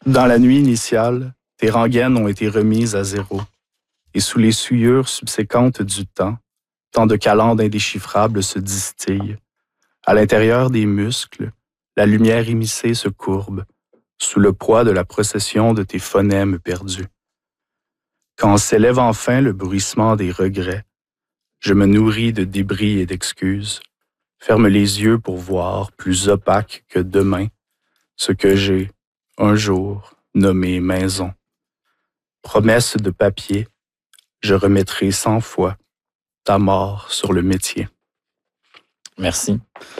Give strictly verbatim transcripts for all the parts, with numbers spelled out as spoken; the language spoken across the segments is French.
Dans la nuit initiale, tes rengaines ont été remises à zéro, et sous les souillures subséquentes du temps, tant de calendes indéchiffrables se distillent. À l'intérieur des muscles, la lumière émissée se courbe, sous le poids de la procession de tes phonèmes perdus. Quand s'élève enfin le bruissement des regrets, je me nourris de débris et d'excuses, ferme les yeux pour voir, plus opaque que demain, ce que j'ai, un jour, nommé maison. Promesse de papier, je remettrai cent fois ta mort sur le métier. Merci.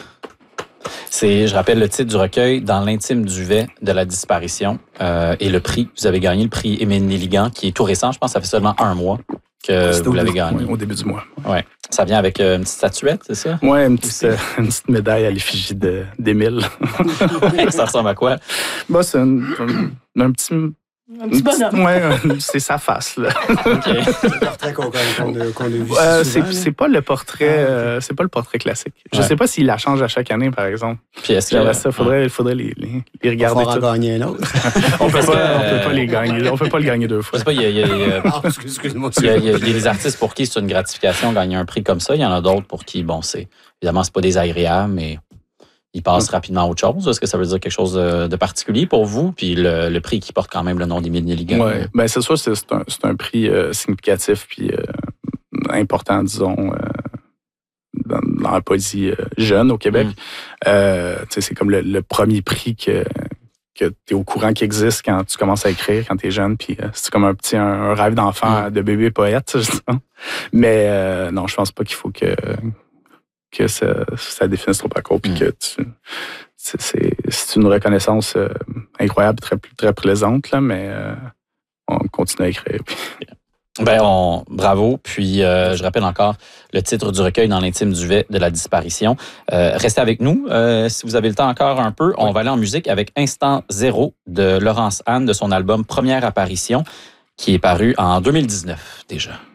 C'est, je rappelle le titre du recueil, Dans l'intime duvet de la disparition. Euh, et le prix, vous avez gagné le prix Émile Nelligan, qui est tout récent, je pense que ça fait seulement un mois que C'était vous l'avez au, gagné. Oui, au début du mois. Ouais. Ça vient avec euh, une petite statuette, c'est ça? Oui, une petite, euh, une petite médaille à l'effigie de, d'Émile. Ça ressemble à quoi? Bah, c'est un, un, un petit... Un petit bonhomme. Oui, c'est sa face, là. Okay. C'est le portrait qu'on, qu'on, a, qu'on a vu euh, si c'est, souvent, c'est pas le portrait, ah, okay. euh, c'est pas le portrait classique. Je ouais. sais pas s'il la change à chaque année, par exemple. Puis est-ce que, que ça, faudrait, il faudrait les, les, les regarder. On va en gagner un autre. on peut pas, euh, on peut pas les gagner. On peut pas le gagner deux fois. Je sais pas, il y a, il y a, il y a, ah, excuse-moi. Il y a, il y a, il y a des artistes pour qui c'est une gratification gagner un prix comme ça. Il y en a d'autres pour qui, bon, c'est évidemment c'est pas désagréable, mais ils passent mmh. rapidement à autre chose. Est-ce que ça veut dire quelque chose de, de particulier pour vous? Puis le, le prix qui porte quand même le nom d'Émile Nelligan. Oui, bien c'est sûr, c'est, c'est, un, c'est un prix euh, significatif puis euh, important, disons, euh, dans, dans la poésie euh, jeune au Québec. Mmh. Euh, c'est comme le, le premier prix que, que tu es au courant qu'il existe quand tu commences à écrire, quand tu es jeune. Puis euh, c'est comme un petit un, un rêve d'enfant, mmh. de bébé poète, justement. Mais euh, non, je pense pas qu'il faut que... que ça, ça définisse trop parcours, puis mmh. que tu, c'est, c'est, c'est une reconnaissance euh, incroyable, très, très plaisante, là, mais euh, on continue à écrire. Puis... Ben, on, bravo. Puis, euh, je rappelle encore le titre du recueil, Dans l'intime duvet de la disparition. Euh, restez avec nous. Euh, si vous avez le temps encore un peu, oui. on va aller en musique avec Instant Zéro de Laurence Anne, de son album Première apparition, qui est paru en deux mille dix-neuf déjà.